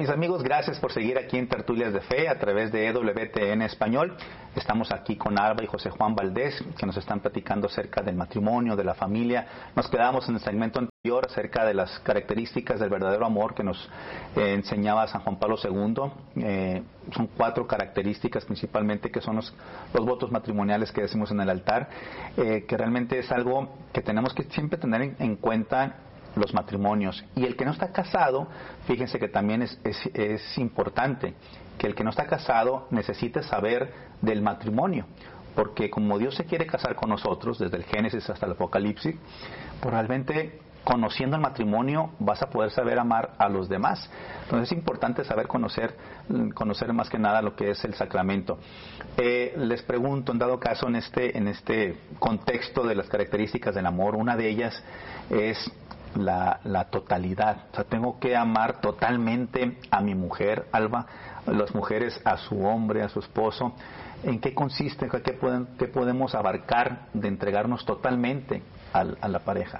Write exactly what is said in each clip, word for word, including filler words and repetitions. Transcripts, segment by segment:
mis amigos, gracias por seguir aquí en Tertulias de Fe a través de E W T N Español. Estamos aquí con Alba y José Juan Valdés, que nos están platicando acerca del matrimonio, de la familia. Nos quedamos en el segmento anterior acerca de las características del verdadero amor que nos eh, enseñaba San Juan Pablo segundo. Eh, son cuatro características principalmente, que son los, los votos matrimoniales que decimos en el altar, eh, que realmente es algo que tenemos que siempre tener en, en cuenta los matrimonios. Y el que no está casado, fíjense que también es, es, es importante que el que no está casado necesite saber del matrimonio, porque como Dios se quiere casar con nosotros desde el Génesis hasta el Apocalipsis, pues realmente conociendo el matrimonio vas a poder saber amar a los demás. Entonces es importante saber conocer conocer más que nada lo que es el sacramento. Eh, les pregunto, en dado caso, en este en este contexto de las características del amor, una de ellas es La, la totalidad. O sea, tengo que amar totalmente a mi mujer, Alba, las mujeres a su hombre, a su esposo. ¿En qué consiste? ¿Qué, pueden, qué podemos abarcar de entregarnos totalmente a, a la pareja?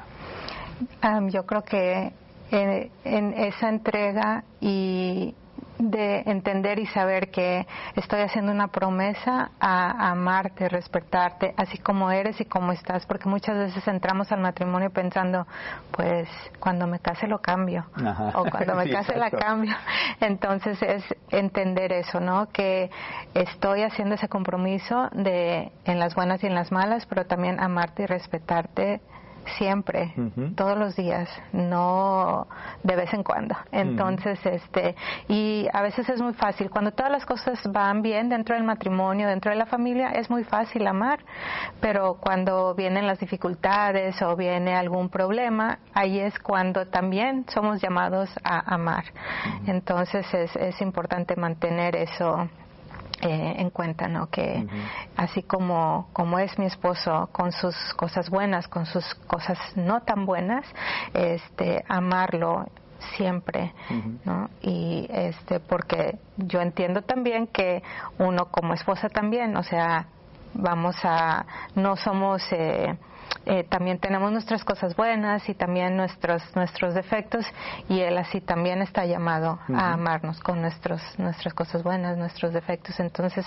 Um, yo creo que en, en esa entrega y de entender y saber que estoy haciendo una promesa a, a amarte, respetarte, así como eres y como estás, porque muchas veces entramos al matrimonio pensando, pues cuando me case lo cambio, Ajá. o cuando me sí, case exacto. la cambio. Entonces es entender eso, ¿no? Que estoy haciendo ese compromiso de en las buenas y en las malas, pero también amarte y respetarte siempre, uh-huh. todos los días, no de vez en cuando. Entonces, uh-huh. este, y a veces es muy fácil, cuando todas las cosas van bien dentro del matrimonio, dentro de la familia, es muy fácil amar, pero cuando vienen las dificultades o viene algún problema, ahí es cuando también somos llamados a amar. Uh-huh. Entonces es, es importante mantener eso Eh, en cuenta, ¿no? Que uh-huh. así como como es mi esposo, con sus cosas buenas, con sus cosas no tan buenas, este amarlo siempre, uh-huh. ¿no? Y este porque yo entiendo también que uno como esposa también, o sea, vamos a no somos eh, Eh, también tenemos nuestras cosas buenas y también nuestros nuestros defectos, y él así también está llamado uh-huh. a amarnos con nuestros nuestras cosas buenas, nuestros defectos. Entonces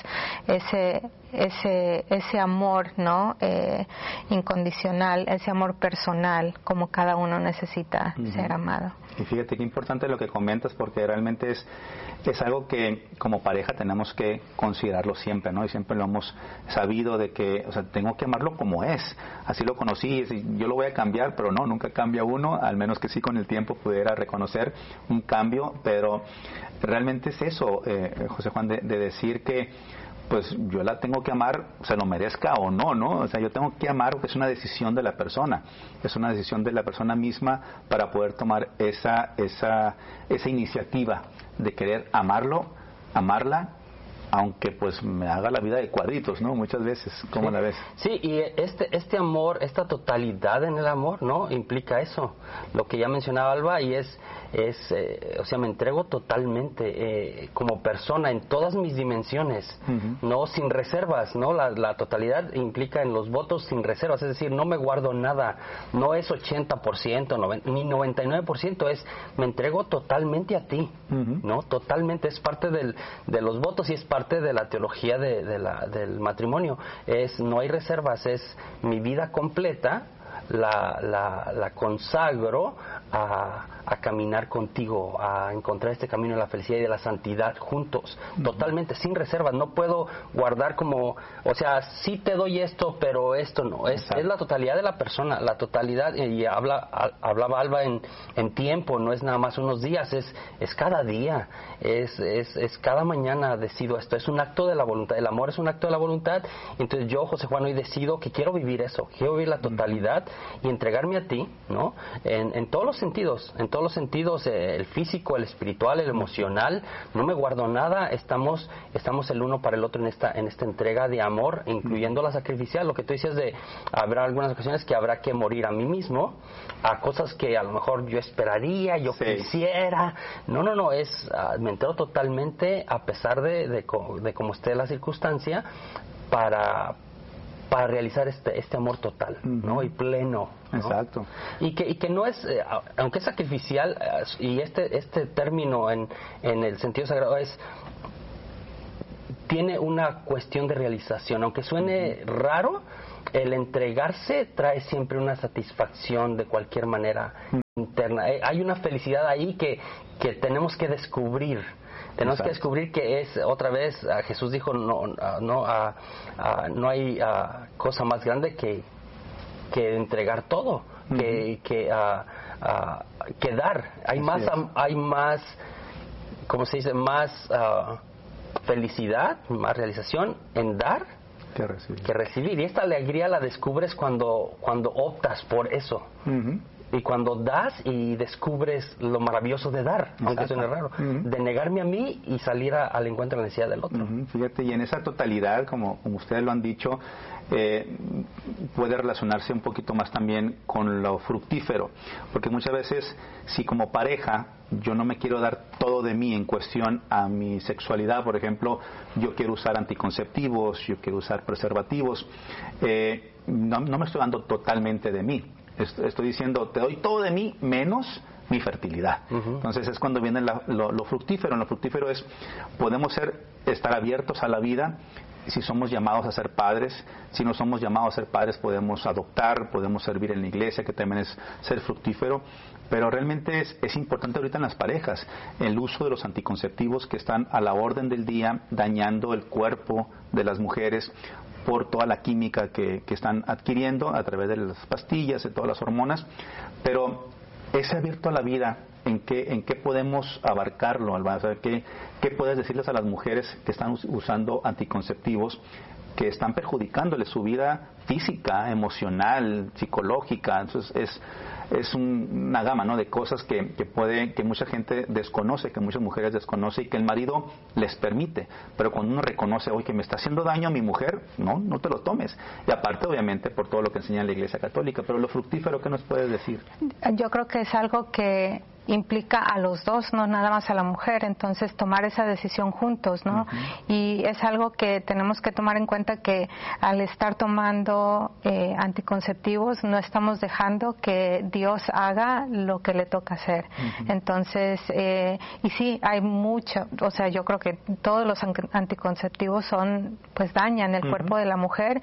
ese ese ese amor, ¿no? Eh, incondicional, ese amor personal, como cada uno necesita uh-huh. ser amado. Y fíjate qué importante lo que comentas, porque realmente es es algo que como pareja tenemos que considerarlo siempre, ¿no? Y siempre lo hemos sabido de que, o sea, tengo que amarlo como es. Así lo conocí, yo lo voy a cambiar, pero no, nunca cambia uno, al menos que sí con el tiempo pudiera reconocer un cambio, pero realmente es eso, eh, José Juan, de, de decir que pues yo la tengo que amar, se lo merezca o no, ¿no? O sea, yo tengo que amar porque es una decisión de la persona, es una decisión de la persona misma para poder tomar esa esa esa iniciativa de querer amarlo, amarla, aunque pues me haga la vida de cuadritos, ¿no? Muchas veces, ¿cómo sí. la ves? Sí, y este este amor, esta totalidad en el amor, ¿no? Implica eso, lo que ya mencionaba Alba, y es, es eh, o sea, me entrego totalmente eh, como persona en todas mis dimensiones, uh-huh. no sin reservas, ¿no? La, la totalidad implica en los votos sin reservas, es decir, no me guardo nada, no es ochenta por ciento, noventa, ni noventa y nueve por ciento, es me entrego totalmente a ti, uh-huh. ¿no? Totalmente, es parte del, de los votos y es parte parte de la teología de, de la, del matrimonio. Es no hay reservas, es mi vida completa la, la, la consagro a, a caminar contigo, a encontrar este camino de la felicidad y de la santidad juntos, uh-huh. totalmente, sin reservas. No puedo guardar como, o sea, sí te doy esto, pero esto no. Es, es la totalidad de la persona, la totalidad, y habla, a, hablaba Alba en, en tiempo, no es nada más unos días, es, es cada día, es, es, es cada mañana decido esto, es un acto de la voluntad, el amor es un acto de la voluntad. Entonces yo, José Juan, hoy decido que quiero vivir eso, quiero vivir la totalidad uh-huh. y entregarme a ti, ¿no? En, en todos los sentidos, en todos los sentidos, eh, el físico, el espiritual, el emocional, no me guardo nada, estamos estamos el uno para el otro en esta en esta entrega de amor, incluyendo la sacrificial, lo que tú decías de, habrá algunas ocasiones que habrá que morir a mí mismo, a cosas que a lo mejor yo esperaría, yo sí. quisiera, no, no, no, es, uh, me entero totalmente a pesar de, de, de cómo esté la circunstancia, para para realizar este este amor total, uh-huh. ¿no? Y pleno, ¿no? Exacto. Y que y que no es, eh, aunque es sacrificial, eh, y este este término en en el sentido sagrado es tiene una cuestión de realización, aunque suene uh-huh. raro, el entregarse trae siempre una satisfacción de cualquier manera uh-huh. interna. Eh, hay una felicidad ahí que que tenemos que descubrir. Tenemos Exacto. que descubrir que es, otra vez, Jesús dijo, no no a, a, no hay a, cosa más grande que, que entregar todo, uh-huh. que que, a, a, que dar. Hay más, a, hay más, ¿cómo se dice? Más uh, felicidad, más realización en dar que recibir. que recibir. Y esta alegría la descubres cuando, cuando optas por eso. Uh-huh. Y cuando das y descubres lo maravilloso de dar, Exacto. aunque suene raro, uh-huh. de negarme a mí y salir a, al encuentro de la necesidad del otro. Uh-huh. Fíjate, y en esa totalidad, como, como ustedes lo han dicho, eh, puede relacionarse un poquito más también con lo fructífero, porque muchas veces, si como pareja yo no me quiero dar todo de mí en cuestión a mi sexualidad, por ejemplo, yo quiero usar anticonceptivos, yo quiero usar preservativos, eh, no, no me estoy dando totalmente de mí. Estoy diciendo, te doy todo de mí menos mi fertilidad. Uh-huh. Entonces es cuando viene la, lo, lo fructífero. Lo fructífero es, podemos ser, estar abiertos a la vida. Si somos llamados a ser padres, si no somos llamados a ser padres, podemos adoptar, podemos servir en la iglesia, que también es ser fructífero. Pero realmente es, es importante ahorita en las parejas el uso de los anticonceptivos que están a la orden del día, dañando el cuerpo de las mujeres por toda la química que, que están adquiriendo a través de las pastillas, de todas las hormonas. Pero ese abierto a la vida, ¿en qué, en qué podemos abarcarlo, Alba? O sea, ¿qué, ¿qué puedes decirles a las mujeres que están usando anticonceptivos que están perjudicándole su vida física, emocional, psicológica? Entonces es es un, una gama, ¿no?, de cosas que, que puede que mucha gente desconoce, que muchas mujeres desconocen y que el marido les permite. Pero cuando uno reconoce, oye, que me está haciendo daño a mi mujer, no, no te lo tomes. Y aparte, obviamente, por todo lo que enseña la Iglesia Católica. Pero lo fructífero, ¿qué nos puedes decir? Yo creo que es algo que implica a los dos, no nada más a la mujer, entonces tomar esa decisión juntos, ¿no? Uh-huh. Y es algo que tenemos que tomar en cuenta, que al estar tomando eh, anticonceptivos no estamos dejando que Dios haga lo que le toca hacer. Uh-huh. Entonces, eh, y sí, hay mucho, o sea, yo creo que todos los anticonceptivos son, pues dañan el uh-huh. cuerpo de la mujer,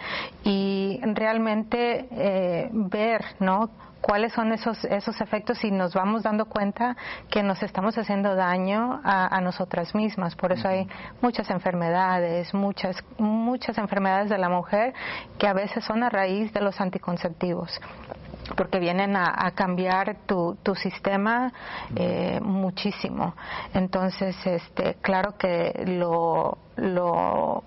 y realmente eh, ver, ¿no?, cuáles son esos esos efectos, y nos vamos dando cuenta que nos estamos haciendo daño a, a nosotras mismas. Por eso hay muchas enfermedades, muchas muchas enfermedades de la mujer que a veces son a raíz de los anticonceptivos, porque vienen a, a cambiar tu, tu sistema eh, muchísimo. Entonces, este, claro que lo lo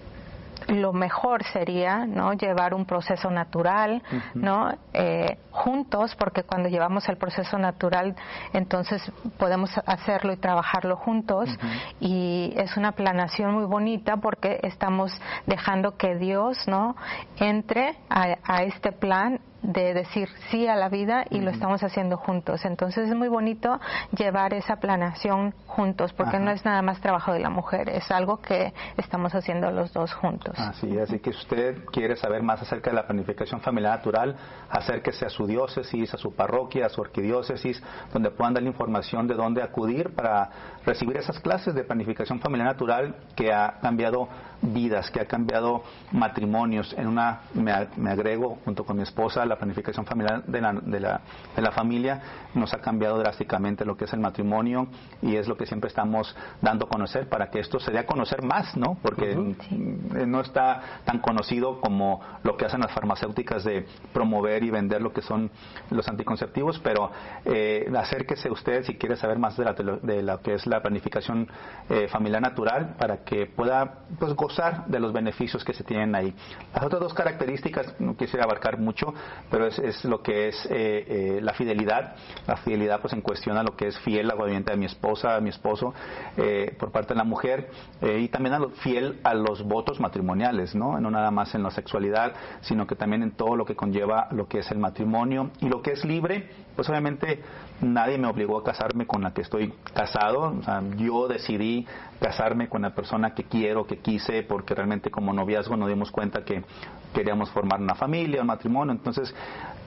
lo mejor sería, ¿no?, llevar un proceso natural, uh-huh. ¿no?, eh, juntos, porque cuando llevamos el proceso natural, entonces podemos hacerlo y trabajarlo juntos, uh-huh. y es una planeación muy bonita, porque estamos dejando que Dios, ¿no?, entre a, a este plan de decir sí a la vida, y uh-huh. lo estamos haciendo juntos. Entonces es muy bonito llevar esa planeación juntos, porque Ajá. no es nada más trabajo de la mujer, es algo que estamos haciendo los dos juntos. Así, así que si usted quiere saber más acerca de la planificación familiar natural, acérquese a su diócesis, a su parroquia, a su arquidiócesis, donde puedan dar la información de dónde acudir para recibir esas clases de planificación familiar natural que ha cambiado vidas, que ha cambiado matrimonios. En una, me, me agrego junto con mi esposa, la planificación familiar de la, de, la, de la familia nos ha cambiado drásticamente lo que es el matrimonio, y es lo que siempre estamos dando a conocer para que esto se dé a conocer más, ¿no? Porque uh-huh. sí. no está tan conocido como lo que hacen las farmacéuticas de promover y vender lo que son los anticonceptivos, pero eh, acérquese usted si quiere saber más de, la, de lo que es la planificación eh, familiar natural, para que pueda, pues, gozar de los beneficios que se tienen ahí. Las otras dos características no quisiera abarcar mucho, pero es, es lo que es eh, eh, la fidelidad. La fidelidad, pues, en cuestión a lo que es fiel, obviamente, a mi esposa, a mi esposo, eh, por parte de la mujer, eh, y también a lo, fiel a los votos matrimoniales, ¿no? No nada más en la sexualidad, sino que también en todo lo que conlleva lo que es el matrimonio, y lo que es libre pues obviamente nadie me obligó a casarme con la que estoy casado. O sea, yo decidí casarme con la persona que quiero, que quise, porque realmente como noviazgo nos dimos cuenta que queríamos formar una familia, un matrimonio. Entonces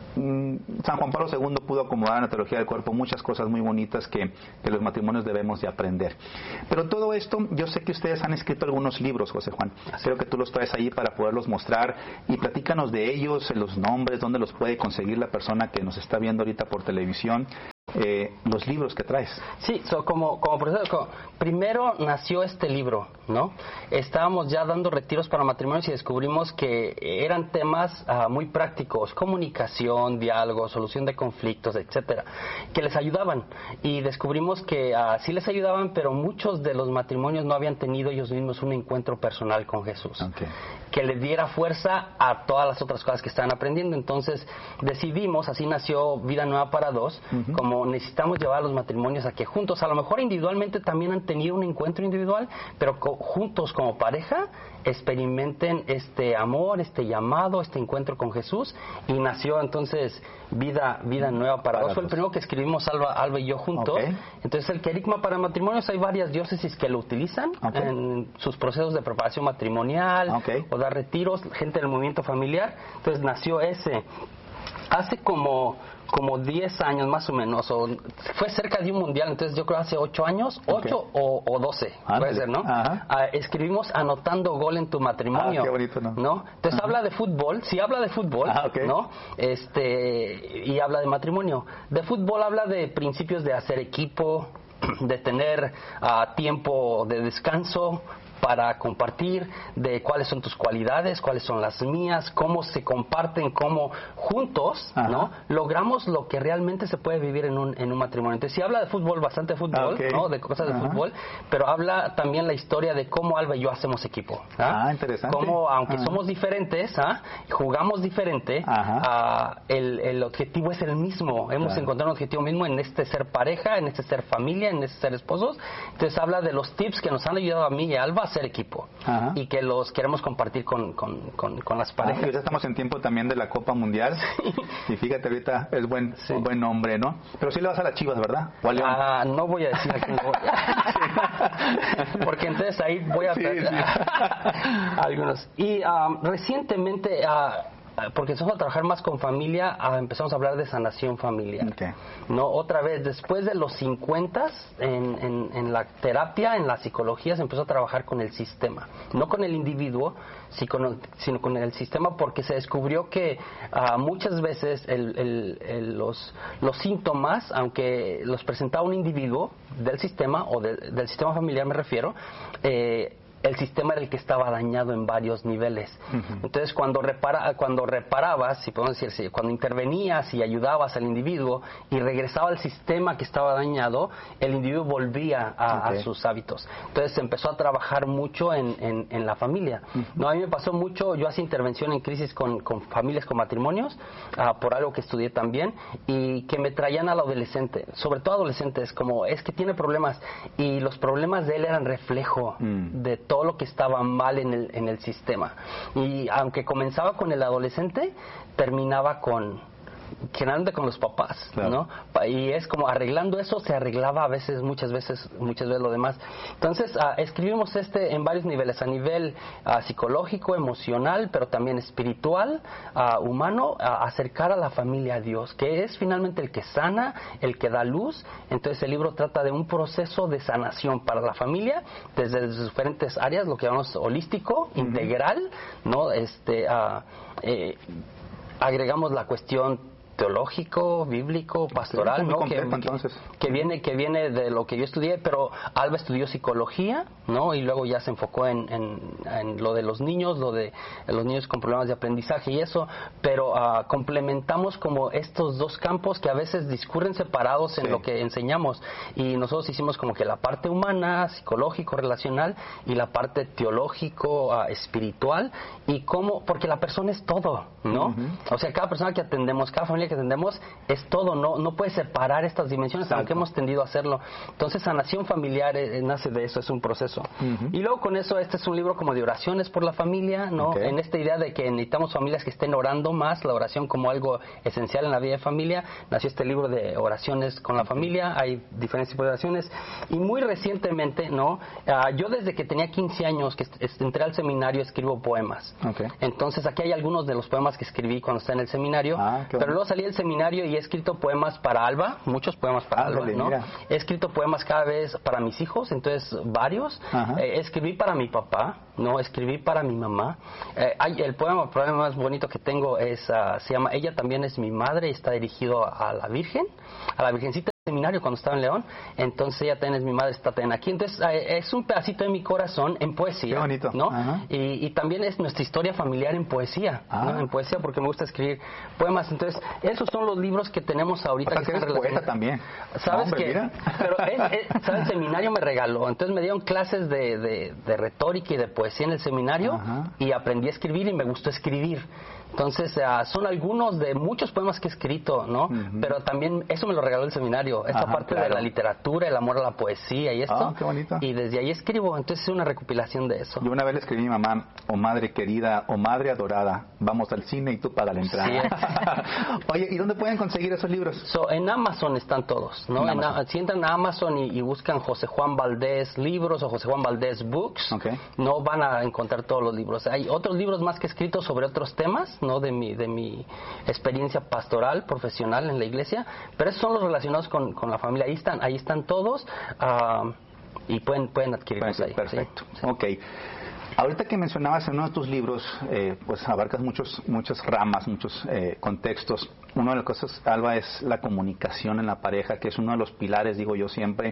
San Juan Pablo segundo pudo acomodar en la teología del cuerpo muchas cosas muy bonitas que, que los matrimonios debemos de aprender. Pero todo esto, yo sé que ustedes han escrito algunos libros, José Juan. Creo que tú los traes ahí para poderlos mostrar y platícanos de ellos, los nombres, dónde los puede conseguir la persona que nos está viendo ahorita por televisión. Eh, los libros que traes. Sí, so, como, como profesor, como, primero nació este libro, ¿no? Estábamos ya dando retiros para matrimonios y descubrimos que eran temas uh, muy prácticos, comunicación, diálogo, solución de conflictos, etcétera, que les ayudaban. Y descubrimos que uh, sí les ayudaban, pero muchos de los matrimonios no habían tenido ellos mismos un encuentro personal con Jesús. Okay. Que le diera fuerza a todas las otras cosas que estaban aprendiendo. Entonces decidimos, así nació Vida Nueva para Dos, uh-huh. como necesitamos llevar a los matrimonios a que juntos, a lo mejor individualmente también han tenido un encuentro individual, pero co- juntos como pareja experimenten este amor, este llamado, este encuentro con Jesús, y nació entonces Vida Vida Nueva para, para Dos. Fue el primero que escribimos Alba, Alba y yo juntos. Okay. Entonces el querigma para matrimonios, hay varias diócesis que lo utilizan okay. en sus procesos de preparación matrimonial okay. o dar retiros, gente del movimiento familiar. Entonces nació ese. Hace como como diez años más o menos, o fue cerca de un mundial, entonces yo creo hace ocho años, ocho okay. o, o doce, ah, puede ser, ¿no? Ah, escribimos Anotando Gol en tu Matrimonio. Ah, qué bonito, ¿no? ¿no? Entonces Ajá. habla de fútbol, sí habla de fútbol, ah, okay. ¿no? Este, y habla de matrimonio. De fútbol habla de principios de hacer equipo, de tener uh, tiempo de descanso para compartir, de cuáles son tus cualidades, cuáles son las mías, cómo se comparten, cómo juntos, Ajá. ¿no? logramos lo que realmente se puede vivir en un, en un matrimonio. Entonces, sí habla de fútbol, bastante de fútbol, okay. ¿no? De cosas de Ajá. fútbol, pero habla también la historia de cómo Alba y yo hacemos equipo. ¿ah? Ah, interesante. Cómo, aunque Ajá. somos diferentes, ¿ah? jugamos diferente, ah, el, el objetivo es el mismo. Hemos claro. encontrado un objetivo mismo en este ser pareja, en este ser familia, en este ser esposos. Entonces, habla de los tips que nos han ayudado a mí y a Alba a ser equipo Ajá. y que los queremos compartir con, con, con, con las parejas. Ah, ya estamos en tiempo también de la Copa Mundial sí. y fíjate ahorita es buen sí. un buen nombre, ¿no? Pero sí le vas a las Chivas, ¿verdad? ¿O a León? Ah, no voy a decir a quién voy. Porque entonces ahí voy a sí, sí. algunos. Y um, recientemente uh, porque empezamos a trabajar más con familia, ah, empezamos a hablar de sanación familiar. Okay. No, otra vez, después de los cincuenta, en, en, en la terapia, en la psicología, se empezó a trabajar con el sistema. No con el individuo, sino con el sistema, porque se descubrió que ah, muchas veces el, el, el, los, los síntomas, aunque los presentaba un individuo del sistema, o de, del sistema familiar me refiero, eh, el sistema era el que estaba dañado en varios niveles. Uh-huh. Entonces, cuando repara, cuando reparabas, si podemos decir, cuando intervenías y ayudabas al individuo y regresaba al sistema que estaba dañado, el individuo volvía a, okay. a sus hábitos. Entonces, se empezó a trabajar mucho en, en, en la familia. Uh-huh. No, a mí me pasó mucho, yo hacía intervención en crisis con, con familias con matrimonios, uh, por algo que estudié también, y que me traían al adolescente, sobre todo adolescentes, como es que tiene problemas, y los problemas de él eran reflejo mm. de todo lo que estaba mal en el, en el sistema. Y aunque comenzaba con el adolescente, terminaba con generalmente con los papás, claro. ¿no? Y es como arreglando eso, se arreglaba a veces, muchas veces, muchas veces lo demás. Entonces, uh, escribimos este en varios niveles, a nivel uh, psicológico, emocional, pero también espiritual, uh, humano, uh, acercar a la familia a Dios, que es finalmente el que sana, el que da luz. Entonces, el libro trata de un proceso de sanación para la familia, desde sus diferentes áreas, lo que llamamos holístico, uh-huh. integral, ¿no? Este, uh, eh, agregamos la cuestión teológico, bíblico, pastoral, sí, ¿no? Completo, que, entonces. que viene que viene de lo que yo estudié, pero Alba estudió psicología, ¿no? Y luego ya se enfocó en, en, en lo de los niños, lo de los niños con problemas de aprendizaje y eso, pero uh, complementamos como estos dos campos que a veces discurren separados en sí. lo que enseñamos, y nosotros hicimos como que la parte humana, psicológico, relacional, y la parte teológico, uh, espiritual, y cómo, porque la persona es todo, ¿no? Uh-huh. O sea, cada persona que atendemos, cada familia familia que entendemos es todo, no no puedes separar estas dimensiones, Exacto. aunque hemos tendido a hacerlo. Entonces, sanación familiar eh, nace de eso, es un proceso. Uh-huh. Y luego con eso, este es un libro como de oraciones por la familia, ¿no? Okay. En esta idea de que necesitamos familias que estén orando más, la oración como algo esencial en la vida de familia, nació este libro de oraciones con la familia, hay diferentes tipos de oraciones. Y muy recientemente, ¿no? Uh, yo desde que tenía quince años que est- entré al seminario escribo poemas. Okay. Entonces, aquí hay algunos de los poemas que escribí cuando estaba en el seminario, ah, pero bueno. luego salí del seminario y he escrito poemas para Alba, muchos poemas para ah, Alba, dale, ¿no? Mira. He escrito poemas cada vez para mis hijos, entonces varios. Eh, escribí para mi papá, no, escribí para mi mamá. Eh, hay, el poema, el poema más bonito que tengo es, uh, se llama Ella también es mi madre, y está dirigido a la Virgen, a la Virgencita seminario cuando estaba en León, entonces ella también es mi madre, está también aquí, entonces eh, es un pedacito de mi corazón en poesía. Qué bonito. ¿No? Y, y también es nuestra historia familiar en poesía, ah. ¿no? En poesía, porque me gusta escribir poemas. Entonces, esos son los libros que tenemos ahorita. O sea, que, que eres poeta también. ¿Sabes no, qué? Pero es, es, ¿sabes? El seminario me regaló, entonces me dieron clases de, de, de retórica y de poesía en el seminario. Ajá. Y aprendí a escribir y me gustó escribir. Entonces, uh, son algunos de muchos poemas que he escrito, ¿no? Uh-huh. Pero también eso me lo regaló el seminario, esta Ajá, parte claro. de la literatura, el amor a la poesía y esto. Ah, qué bonito. Y desde ahí escribo, entonces es una recopilación de eso. Yo una vez le escribí a mi mamá, oh madre querida, oh madre adorada, vamos al cine y tú paga la entrada. Sí. Oye, ¿y dónde pueden conseguir esos libros? So, en Amazon están todos, ¿no? En en, si entran a Amazon y, y buscan José Juan Valdés Libros o José Juan Valdés Books, okay. no van a encontrar todos los libros. Hay otros libros más que he escrito sobre otros temas, ¿no? De mi, de mi experiencia pastoral, profesional en la iglesia, pero esos son los relacionados con, con la familia. Ahí están, ahí están todos uh, y pueden, pueden adquirirlos ahí. Perfecto. Sí, sí. Ok. Ahorita que mencionabas en uno de tus libros, eh, pues abarcas muchos, muchas ramas, muchos eh, contextos. Una de las cosas, Alba, es la comunicación en la pareja, que es uno de los pilares, digo yo siempre,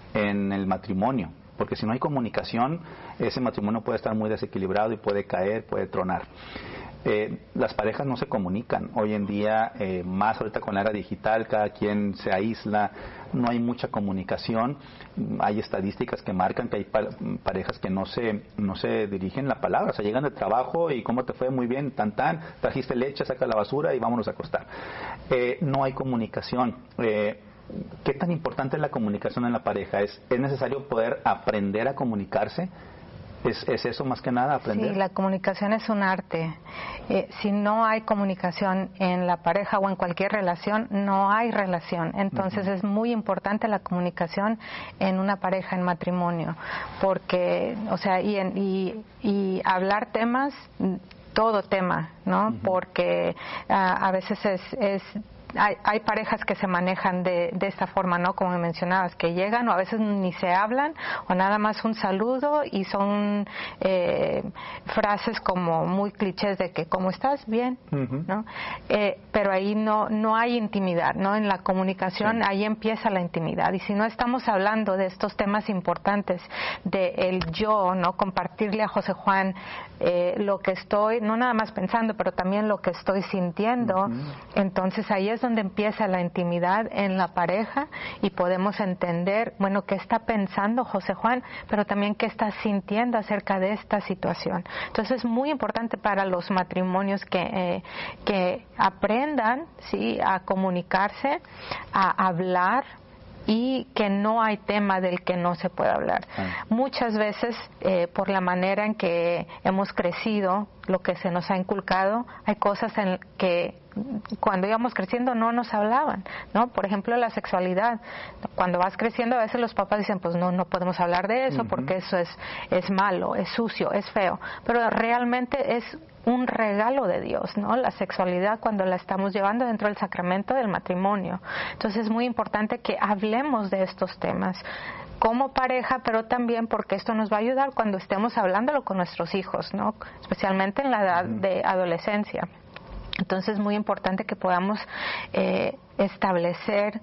en el matrimonio. Porque si no hay comunicación, ese matrimonio puede estar muy desequilibrado y puede caer, puede tronar. Eh, las parejas no se comunican. Hoy en día, eh, más ahorita con la era digital, cada quien se aísla, no hay mucha comunicación. Hay estadísticas que marcan que hay pa- parejas que no se no se dirigen la palabra, o sea, llegan de trabajo y ¿cómo te fue? Muy bien, tan tan, trajiste leche, saca la basura y vámonos a acostar. Eh, no hay comunicación. Eh, ¿Qué tan importante es la comunicación en la pareja? ¿Es, es necesario poder aprender a comunicarse? ¿Es, ¿Es eso más que nada, aprender? Sí, la comunicación es un arte. Eh, si no hay comunicación en la pareja o en cualquier relación, no hay relación. Entonces uh-huh. es muy importante la comunicación en una pareja, en matrimonio. Porque, o sea, y, en, y, y hablar temas, todo tema, ¿no? Uh-huh. Porque uh, a veces es... es Hay, hay parejas que se manejan de, de esta forma, ¿no? Como me mencionabas, que llegan o a veces ni se hablan o nada más un saludo y son eh, frases como muy clichés de que ¿cómo estás? Bien, uh-huh. ¿no? Eh, pero ahí no no hay intimidad, ¿no? En la comunicación sí. ahí empieza la intimidad y si no estamos hablando de estos temas importantes de el yo, ¿no? Compartirle a José Juan eh, lo que estoy, no nada más pensando, pero también lo que estoy sintiendo, uh-huh. entonces ahí es donde empieza la intimidad en la pareja y podemos entender, bueno, qué está pensando José Juan, pero también qué está sintiendo acerca de esta situación. Entonces es muy importante para los matrimonios que, eh, que aprendan, ¿sí?, a comunicarse, a hablar, y que no hay tema del que no se puede hablar. Ah. Muchas veces, eh, por la manera en que hemos crecido, lo que se nos ha inculcado, hay cosas en que cuando íbamos creciendo no nos hablaban, ¿no? Por ejemplo, la sexualidad. Cuando vas creciendo, a veces los papás dicen, pues no, no podemos hablar de eso, uh-huh. porque eso es, es malo, es sucio, es feo. Pero realmente es un regalo de Dios, ¿no? La sexualidad cuando la estamos llevando dentro del sacramento del matrimonio. Entonces es muy importante que hablemos de estos temas como pareja, pero también porque esto nos va a ayudar cuando estemos hablándolo con nuestros hijos, ¿no? Especialmente en la edad de adolescencia. Entonces es muy importante que podamos eh, establecer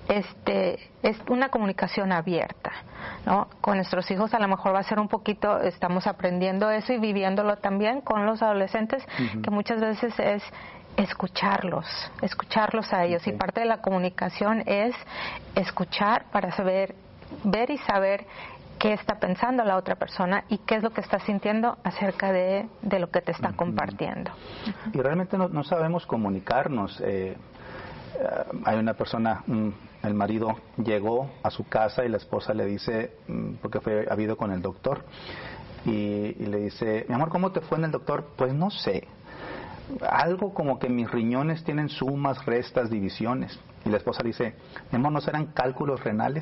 este es una comunicación abierta, ¿no? Con nuestros hijos a lo mejor va a ser un poquito, estamos aprendiendo eso y viviéndolo también con los adolescentes, uh-huh. que muchas veces es escucharlos, escucharlos a ellos, okay. y parte de la comunicación es escuchar para saber, ver y saber qué está pensando la otra persona y qué es lo que está sintiendo acerca de, de lo que te está uh-huh. compartiendo. Y realmente no, no sabemos comunicarnos. Eh, uh, hay una persona, um, el marido llegó a su casa y la esposa le dice, um, porque fue habido con el doctor, y, y le dice, mi amor, ¿cómo te fue en el doctor? Pues no sé, algo como que mis riñones tienen sumas, restas, divisiones. Y la esposa dice, mi amor, ¿no serán cálculos renales?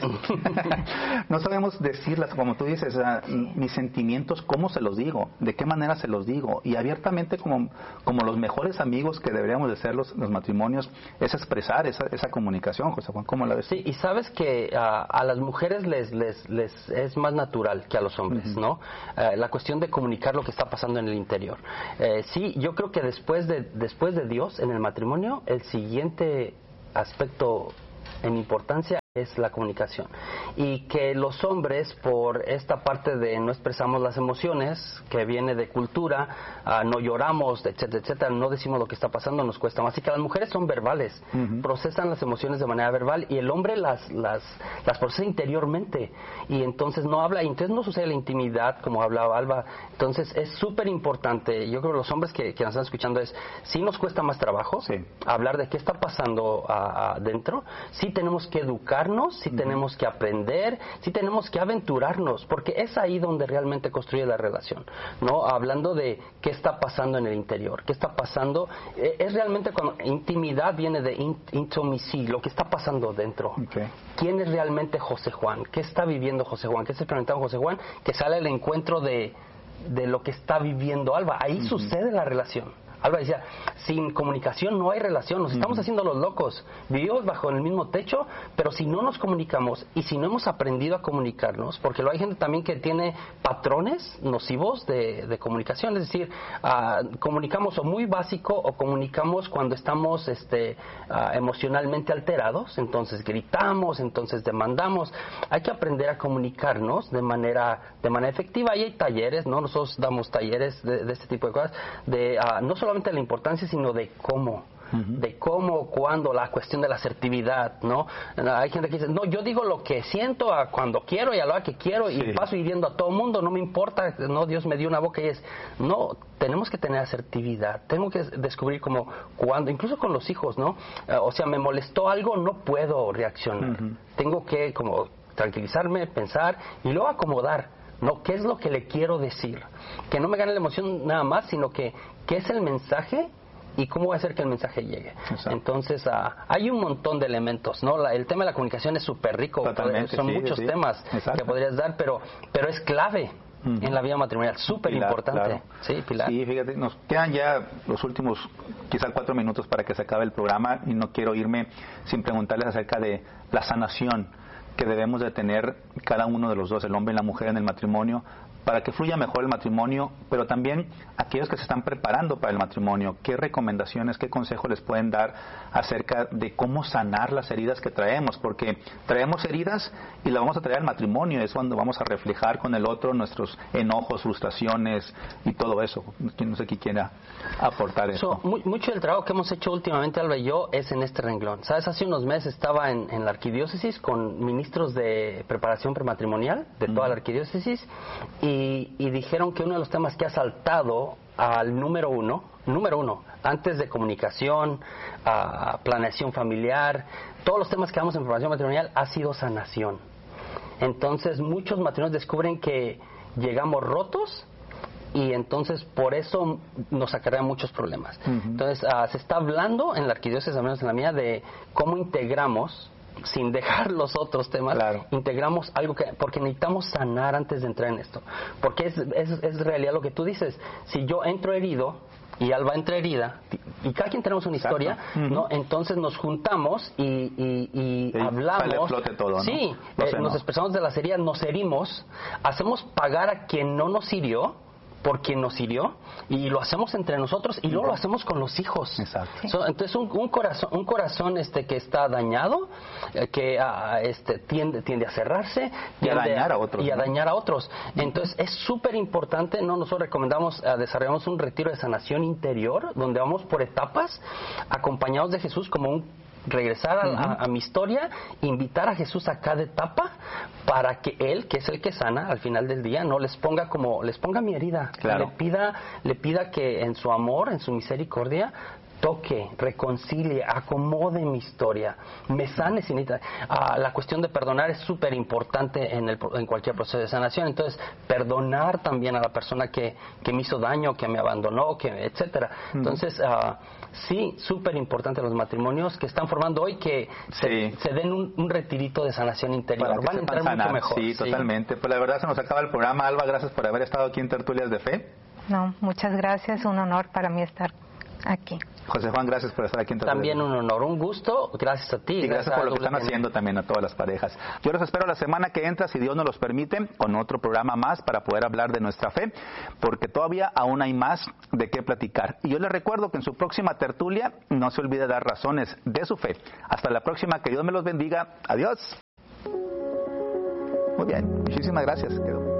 No sabemos decirlas, como tú dices, uh, mis sentimientos, ¿cómo se los digo? ¿De qué manera se los digo? Y abiertamente, como, como los mejores amigos que deberíamos de ser los, los matrimonios, es expresar esa, esa comunicación, José Juan. ¿Cómo la ves? Sí, y sabes que uh, a las mujeres les, les, les es más natural que a los hombres, uh-huh. ¿no? Uh, la cuestión de comunicar lo que está pasando en el interior. Uh, sí, yo creo que después de, después de Dios, en el matrimonio, el siguiente aspecto en importancia es la comunicación, y que los hombres, por esta parte de no expresamos las emociones que viene de cultura, uh, no lloramos, etcétera, etcétera, no decimos lo que está pasando, nos cuesta más. Así que las mujeres son verbales, uh-huh. procesan las emociones de manera verbal, y el hombre las las las procesa interiormente, y entonces no habla, y entonces no sucede la intimidad como hablaba Alba. Entonces es súper importante. Yo creo que los hombres que, que nos están escuchando es, sí nos cuesta más trabajo sí. hablar de qué está pasando adentro, uh, sí tenemos que educar, sí tenemos que aprender, sí tenemos que aventurarnos, porque es ahí donde realmente construye la relación, ¿no? Hablando de qué está pasando en el interior, qué está pasando, eh, es realmente cuando intimidad viene de in, intimacy, lo que está pasando dentro. Okay. ¿Quién es realmente José Juan? ¿Qué está viviendo José Juan? ¿Qué está experimentando José Juan? Que sale al encuentro de, de lo que está viviendo Alba. Ahí uh-huh. sucede la relación. Alba decía, sin comunicación no hay relación, nos estamos uh-huh. haciendo los locos, vivimos bajo el mismo techo, pero si no nos comunicamos y si no hemos aprendido a comunicarnos, porque luego hay gente también que tiene patrones nocivos de, de comunicación, es decir, uh, comunicamos o muy básico o comunicamos cuando estamos este, uh, emocionalmente alterados, entonces gritamos, entonces demandamos. Hay que aprender a comunicarnos de manera de manera efectiva, y hay talleres, ¿no? Nosotros damos talleres de, de este tipo de cosas, de uh, no solo solamente la importancia, sino de cómo, uh-huh. de cómo, cuándo, la cuestión de la asertividad, ¿no? Hay gente que dice, no, yo digo lo que siento a cuando quiero y a la hora que quiero, sí. y paso hiriendo a todo el mundo, no me importa, no, Dios me dio una boca, y es, no, tenemos que tener asertividad, tengo que descubrir como cuándo, incluso con los hijos, ¿no? Uh, o sea, me molestó algo, no puedo reaccionar, uh-huh. tengo que como tranquilizarme, pensar y luego acomodar. No, ¿qué es lo que le quiero decir? Que no me gane la emoción nada más, sino que ¿qué es el mensaje y cómo voy a hacer que el mensaje llegue? Exacto. Entonces, uh, hay un montón de elementos, ¿no? La, el tema de la comunicación es súper rico, son sí, muchos sí. temas Exacto. que podrías dar, pero pero es clave uh-huh. en la vida matrimonial, súper importante. Claro. Sí, Pilar. Sí, fíjate, nos quedan ya los últimos, quizá cuatro minutos para que se acabe el programa, y no quiero irme sin preguntarles acerca de la sanación que debemos de tener cada uno de los dos, el hombre y la mujer, en el matrimonio, para que fluya mejor el matrimonio, pero también aquellos que se están preparando para el matrimonio. ¿Qué recomendaciones, qué consejos les pueden dar acerca de cómo sanar las heridas que traemos? Porque traemos heridas y las vamos a traer al matrimonio, es cuando vamos a reflejar con el otro nuestros enojos, frustraciones y todo eso. No sé quién quiera aportar eso. So, mucho del trabajo que hemos hecho últimamente, Alba y yo, es en este renglón. ¿Sabes? Hace unos meses estaba en, en la arquidiócesis con ministros de preparación prematrimonial de toda mm. la arquidiócesis, y Y, y dijeron que uno de los temas que ha saltado al número uno, número uno, antes de comunicación, uh, planeación familiar, todos los temas que damos en preparación matrimonial, ha sido sanación. Entonces muchos matrimonios descubren que llegamos rotos, y entonces por eso nos acarrean muchos problemas. Uh-huh. Entonces uh, se está hablando en la arquidiócesis, al menos en la mía, de cómo integramos, sin dejar los otros temas, claro. integramos algo que, porque necesitamos sanar antes de entrar en esto, porque es, es, es realidad lo que tú dices. Si yo entro herido y Alba entra herida, y cada quien tenemos una historia, uh-huh. ¿no? Entonces nos juntamos y, y, y sí, hablamos, todo, ¿no? sí, no sé, eh, nos no. expresamos de las heridas, nos herimos, hacemos pagar a quien no nos hirió por quien nos hirió, y lo hacemos entre nosotros, y luego lo hacemos con los hijos. Exacto. So, entonces un, un corazón un corazón este que está dañado, eh, que uh, este tiende tiende a cerrarse y a dañar a otros, y a ¿no? dañar a otros. Entonces es súper importante. No, nosotros recomendamos uh, desarrollamos un retiro de sanación interior, donde vamos por etapas, acompañados de Jesús, como un regresar a, uh-huh. a, a mi historia, invitar a Jesús a cada etapa, para que Él, que es el que sana al final del día, no les ponga como les ponga mi herida, claro. le pida le pida que en su amor, en su misericordia, toque, reconcilie, acomode mi historia, me sane sin necesitar. Ah, la cuestión de perdonar es súper importante en, el, en cualquier proceso de sanación. Entonces, perdonar también a la persona que, que me hizo daño, que me abandonó, que etcétera. Entonces, ah, sí, súper importante los matrimonios que están formando hoy, que se, sí. se den un, un retirito de sanación interior. Para que van a entrar sanar. mucho mejor. Sí, sí, totalmente. Pues la verdad se nos acaba el programa. Alba, gracias por haber estado aquí en Tertulias de Fe. No, muchas gracias. Un honor para mí estar aquí. José Juan, gracias por estar aquí en Tertulias. También un honor, un gusto. Gracias a ti. Y gracias, gracias por lo que están haciendo también a todas las parejas. Yo los espero la semana que entra, si Dios nos los permite, con otro programa más para poder hablar de nuestra fe, porque todavía aún hay más de qué platicar. Y yo les recuerdo que en su próxima tertulia no se olvide dar razones de su fe. Hasta la próxima, que Dios me los bendiga. Adiós. Muy bien, muchísimas gracias. Quedó.